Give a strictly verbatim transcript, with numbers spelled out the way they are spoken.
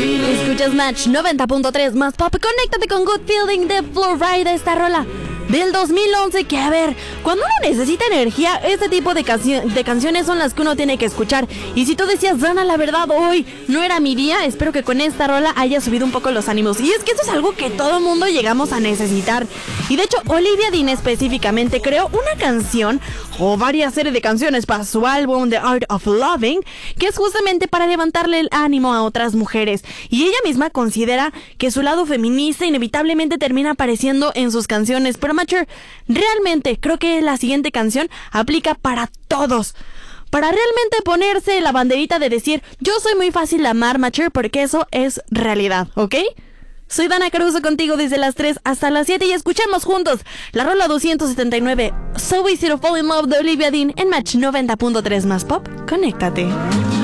Escuchas Match noventa punto tres más pop. Conéctate con Good Feeling de Florida, esta rola del dos mil once, que a ver, cuando uno necesita energía, este tipo de, cancio- de canciones son las que uno tiene que escuchar. Y si tú decías, Dana, la verdad, hoy no era mi día, espero que con esta rola haya subido un poco los ánimos. Y es que esto es algo que todo mundo llegamos a necesitar. Y de hecho, Olivia Dean específicamente creó una canción, o varias series de canciones para su álbum The Art of Loving, que es justamente para levantarle el ánimo a otras mujeres. Y ella misma considera que su lado feminista inevitablemente termina apareciendo en sus canciones. Pero Mature, realmente creo que la siguiente canción aplica para todos. Para realmente ponerse la banderita de decir, yo soy muy fácil de amar, Mature, porque eso es realidad, ¿ok? Soy Dana Caruso contigo desde las tres hasta las siete y escuchemos juntos la rola doscientos setenta y nueve, So Easy to Fall in Love de Olivia Dean en Match noventa punto tres más pop. Conéctate.